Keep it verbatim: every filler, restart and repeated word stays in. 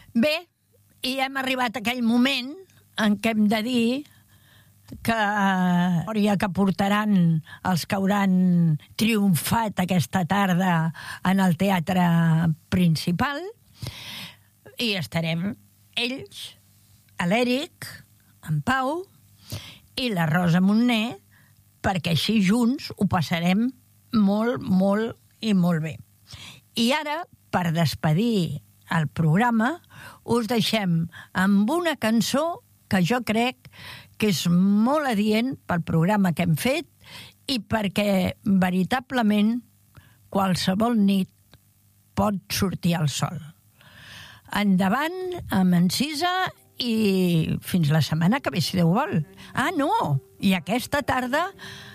Bé, i hem arribat a aquell moment en què hem de dir que ja que portaran els que hauran triomfat aquesta tarda en el teatre principal, i estarem ells, l'Èric, en Pau i la Rosa Montner, perquè així junts ho passarem molt, molt i molt bé. I ara, per despedir el programa, us deixem amb una cançó que jo crec que és molt adient pel programa que hem fet i perquè veritablement qualsevol nit pot sortir el sol. Endavant amb en Cisa i fins la setmana que ve, si Déu vol. Ah, no! I aquesta tarda